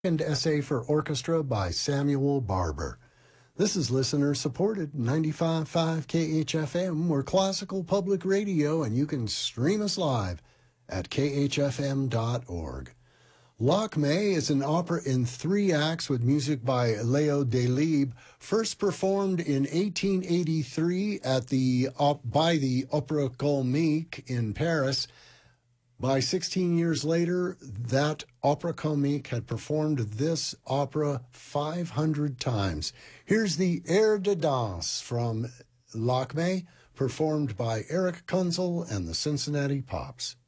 and Essay for Orchestra by Samuel Barber. This is listener-supported 95.5 KHFM. We're classical public radio, and you can stream us live at khfm.org. Lakmé is an opera in 3 acts with music by Léo Delibes, first performed in 1883 by the Opéra Comique in Paris. By 16 years later, that Opéra Comique had performed this opera 500 times. Here's the Air de Danse from Lakmé, performed by Eric Kunzel and the Cincinnati Pops.